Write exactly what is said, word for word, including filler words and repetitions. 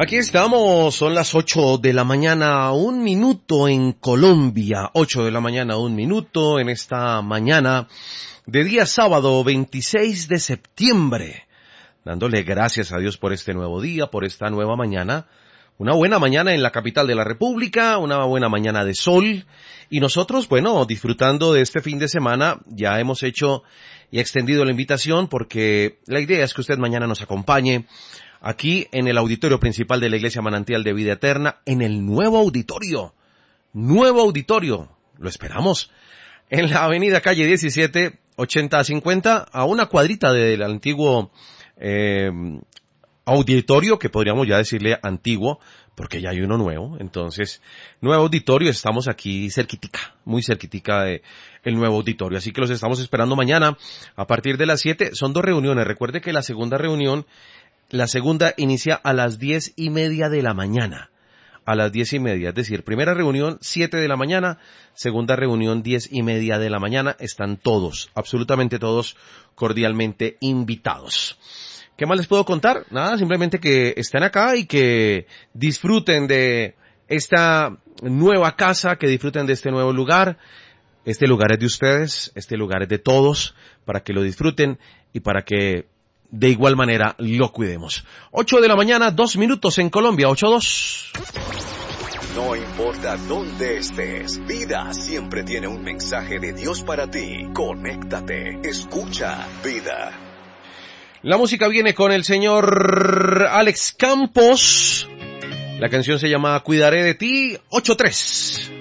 Aquí estamos, son las ocho de la mañana, un minuto en Colombia, ocho de la mañana, un minuto en esta mañana de día sábado veintiséis de septiembre, dándole gracias a Dios por este nuevo día, por esta nueva mañana, una buena mañana en la capital de la República, una buena mañana de sol, y nosotros, bueno, disfrutando de este fin de semana, ya hemos hecho y extendido la invitación porque la idea es que usted mañana nos acompañe aquí en el auditorio principal de la Iglesia Manantial de Vida Eterna, en el nuevo auditorio, nuevo auditorio, lo esperamos, en la avenida calle diecisiete, ochenta cincuenta, a una cuadrita del antiguo eh, auditorio, que podríamos ya decirle antiguo, porque ya hay uno nuevo, entonces, nuevo auditorio, estamos aquí cerquitica, muy cerquitica de el nuevo auditorio, así que los estamos esperando mañana, a partir de las siete, son dos reuniones, recuerde que la segunda reunión La segunda inicia a las diez y media de la mañana, a las diez y media, es decir, primera reunión siete de la mañana, segunda reunión diez y media de la mañana, están todos, absolutamente todos cordialmente invitados. ¿Qué más les puedo contar? Nada, simplemente que estén acá y que disfruten de esta nueva casa, que disfruten de este nuevo lugar. Este lugar es de ustedes, este lugar es de todos, para que lo disfruten y para que de igual manera lo cuidemos. ocho de la mañana, dos minutos en Colombia, ocho dos. No importa dónde estés, Vida siempre tiene un mensaje de Dios para ti. Conéctate, escucha Vida. La música viene con el señor Alex Campos. La canción se llama Cuidaré de ti, ocho tres.